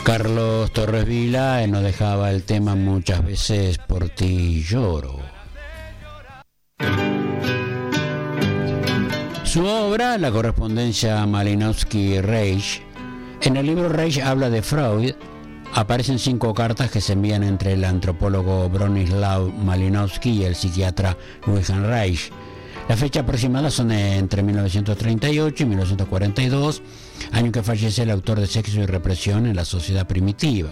Carlos Torres Vila nos dejaba el tema Muchas veces por ti lloro. Su obra, la correspondencia Malinowski-Reich. En el libro Reich habla de Freud. Aparecen 5 cartas que se envían entre el antropólogo Bronislaw Malinowski y el psiquiatra Wilhelm Reich. La fecha aproximada son entre 1938 y 1942, año que fallece el autor de Sexo y Represión en la Sociedad Primitiva.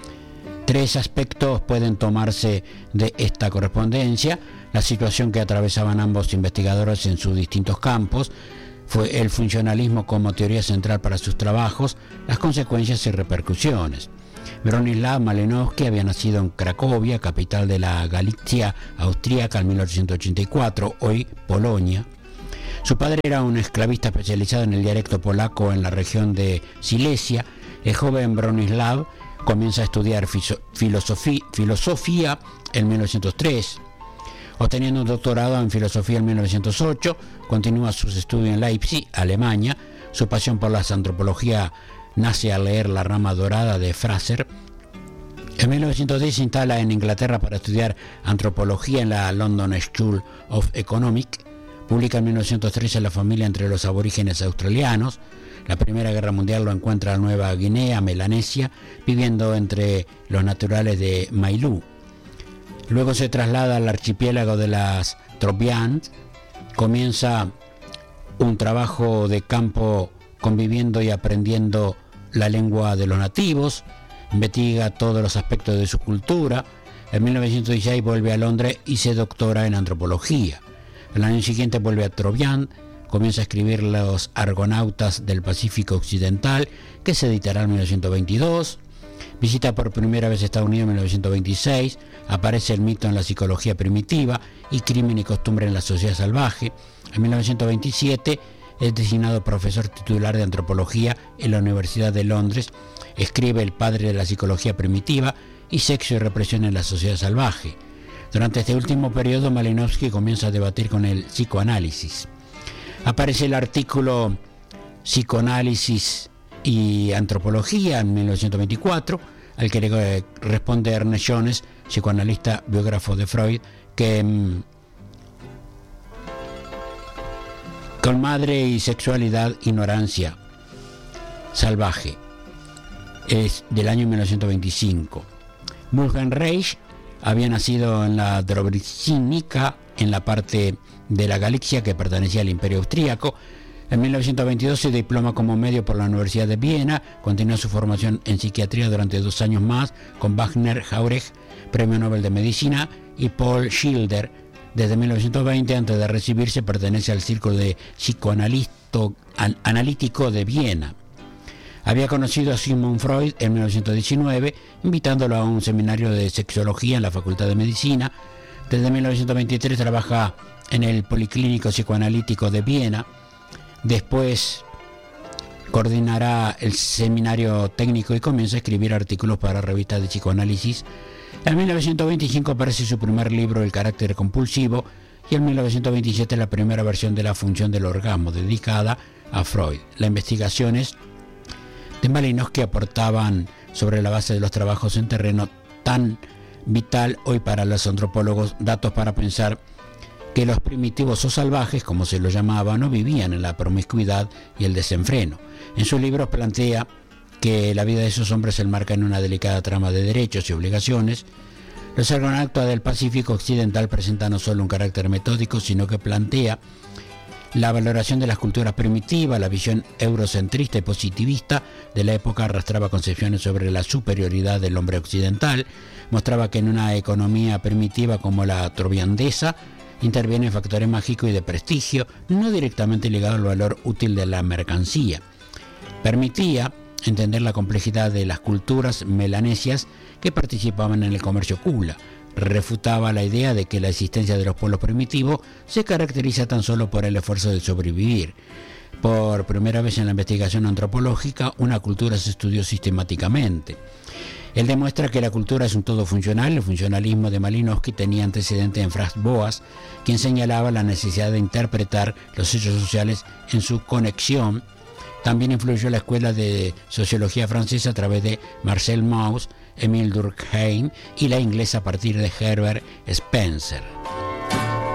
3 aspectos pueden tomarse de esta correspondencia: la situación que atravesaban ambos investigadores en sus distintos campos, fue el funcionalismo como teoría central para sus trabajos, las consecuencias y repercusiones. Bronislaw Malinowski había nacido en Cracovia, capital de la Galicia austríaca, en 1884, hoy Polonia. Su padre era un esclavista especializado en el dialecto polaco en la región de Silesia. El joven Bronislaw comienza a estudiar filosofía en 1903. Obteniendo un doctorado en filosofía en 1908, continúa sus estudios en Leipzig, Alemania. Su pasión por la antropología nace al leer La rama dorada de Fraser. En 1910 se instala en Inglaterra para estudiar antropología en la London School of Economics. Publica en 1913 La familia entre los aborígenes australianos. La Primera Guerra Mundial lo encuentra en Nueva Guinea, Melanesia, viviendo entre los naturales de Mailú. Luego se traslada al archipiélago de las Trobriand. Comienza un trabajo de campo conviviendo y aprendiendo la lengua de los nativos. Investiga todos los aspectos de su cultura. En 1916 vuelve a Londres y se doctora en antropología. El año siguiente vuelve a Trobriand, comienza a escribir Los Argonautas del Pacífico Occidental, que se editará en 1922. Visita por primera vez Estados Unidos en 1926, aparece el mito en la psicología primitiva y crimen y costumbre en la sociedad salvaje. En 1927 es designado profesor titular de antropología en la Universidad de Londres. Escribe El padre de la psicología primitiva y Sexo y represión en la sociedad salvaje. Durante este último periodo, Malinowski comienza a debatir con el psicoanálisis. Aparece el artículo Psicoanálisis y Antropología en 1924, al que le responde Ernest Jones, psicoanalista biógrafo de Freud, que con madre y sexualidad, ignorancia salvaje. Es del año 1925. Wilhelm Reich había nacido en la Dobrzynica, en la parte de la Galicia que pertenecía al Imperio Austríaco. En 1922 se diploma como médico por la Universidad de Viena. Continuó su formación en psiquiatría durante 2 años más con Wagner Jauregg, Premio Nobel de Medicina, y Paul Schilder. Desde 1920, antes de recibirse, pertenece al Círculo de Psicoanalítico de Viena. Había conocido a Sigmund Freud en 1919, invitándolo a un seminario de sexología en la Facultad de Medicina. Desde 1923 trabaja en el Policlínico Psicoanalítico de Viena. Después coordinará el seminario técnico y comienza a escribir artículos para revistas de psicoanálisis. En 1925 aparece su primer libro, El carácter compulsivo, y en 1927 la primera versión de La función del orgasmo, dedicada a Freud. Las investigaciones de Malinowski aportaban, sobre la base de los trabajos en terreno tan vital hoy para los antropólogos, datos para pensar que los primitivos o salvajes, como se los llamaba, no vivían en la promiscuidad y el desenfreno. En sus libros plantea que la vida de esos hombres se enmarca en una delicada trama de derechos y obligaciones. Los Argonautas del Pacífico Occidental presentan no solo un carácter metódico, sino que plantea la valoración de las culturas primitivas. La visión eurocentrista y positivista de la época arrastraba concepciones sobre la superioridad del hombre occidental. Mostraba que en una economía primitiva como la troviandesa intervienen factores mágicos y de prestigio, no directamente ligados al valor útil de la mercancía. Permitía entender la complejidad de las culturas melanesias que participaban en el comercio kula. Refutaba la idea de que la existencia de los pueblos primitivos se caracteriza tan solo por el esfuerzo de sobrevivir. Por primera vez en la investigación antropológica, una cultura se estudió sistemáticamente. Él demuestra que la cultura es un todo funcional. El funcionalismo de Malinowski tenía antecedente en Franz Boas, quien señalaba la necesidad de interpretar los hechos sociales en su conexión También influyó la escuela de sociología francesa a través de Marcel Mauss, Émile Durkheim y la inglesa a partir de Herbert Spencer.